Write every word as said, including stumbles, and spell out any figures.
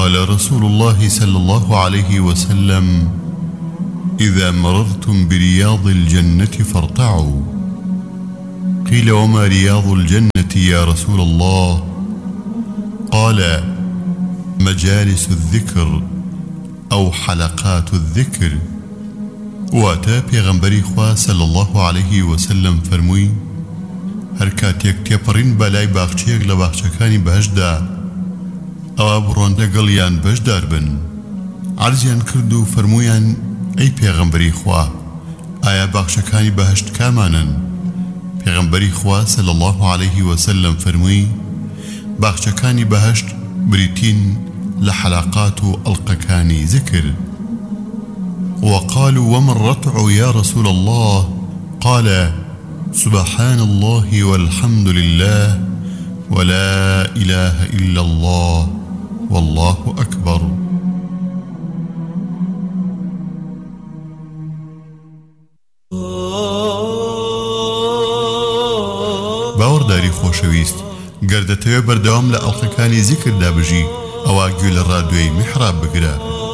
قال رسول الله صلى الله عليه وسلم: إذا مررتم برياض الجنة فارتعوا. قيل: وما رياض الجنة يا رسول الله؟ قال: مجالس الذكر أو حلقات الذكر. واتا پیغمبری خوا صلى الله عليه وسلم فرمووی: هەر کاتێک تێپەڕین بەلای باخچەیەک لە باخچەکانی بەهەشتدا، ئەوە بڕۆن لەگەڵیان بەشدار بن. عەرزیان کرد و فەرموویان: ئەی پێغەمبەری خوا، ئایا باخچەکانی بەهەشت کامانن؟ پێغەمبەری خوا صلى الله عليه وسلم فەرمووی: باخچەکانی بەهەشت بریتین لە حەلاقات و ئەڵقەکانی ذکر. وقالوا: وما الرتع يا رسول الله؟ قال: سبحان الله والحمد لله ولا إله إلا الله والله أكبر. باوەڕداری خۆشەویست، گەر دەتەوێت بەردەوام لە ئەڵقەکانی زیکردا بژی، ئەوا گوێ لە ڕادیۆی میحراب بگرە.